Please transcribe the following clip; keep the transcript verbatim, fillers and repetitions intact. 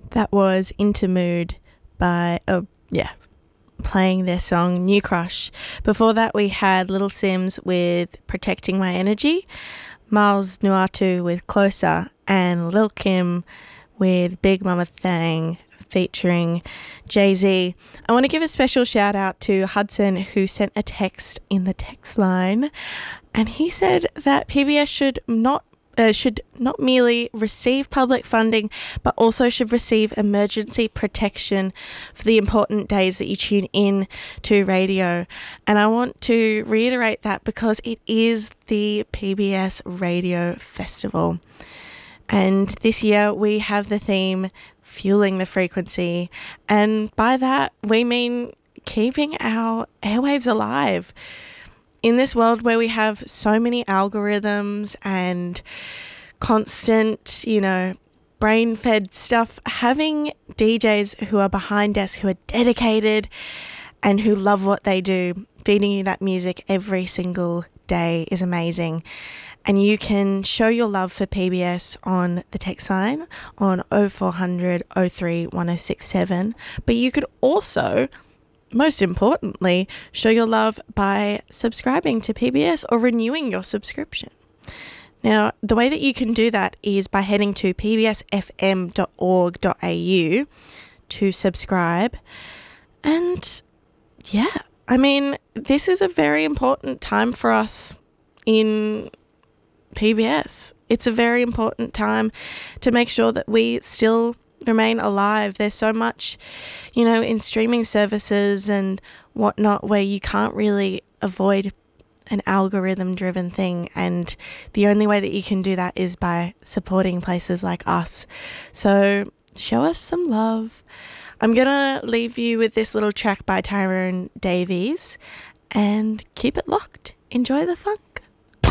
That was Intermood by, oh, yeah, playing their song New Crush. Before that, we had Little Sims with Protecting My Energy, Miles Nuatu with Closer, and Lil Kim with Big Mama Thang featuring Jay-Z. I want to give a special shout out to Hudson, who sent a text in the text line, and he said that P B S should not Uh, should not merely receive public funding, but also should receive emergency protection for the important days that you tune in to radio. And I want to reiterate that because it is the P B S Radio Festival. And this year we have the theme Fueling the Frequency. And by that, we mean keeping our airwaves alive. In this world where we have so many algorithms and constant, you know, brain-fed stuff, having D Js who are behind desks, who are dedicated and who love what they do, feeding you that music every single day is amazing. And you can show your love for P B S on the text line on oh four hundred, oh three, one oh six seven. But you could also, most importantly, show your love by subscribing to P B S or renewing your subscription. Now, the way that you can do that is by heading to p b s f m dot org dot a u to subscribe. And yeah, I mean, this is a very important time for us in P B S. It's a very important time to make sure that we still remain alive. There's so much, you know, in streaming services and whatnot where you can't really avoid an algorithm driven thing, and the only way that you can do that is by supporting places like us. So show us some love. I'm gonna leave you with this little track by Tyrone Davies and keep it locked. Enjoy the fun.